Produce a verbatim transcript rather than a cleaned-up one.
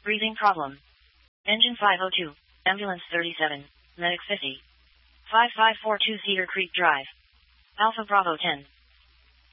Breathing problem. Engine five oh two, Ambulance thirty-seven, Medic fifty. five five four two Cedar Creek Drive. Alpha Bravo ten.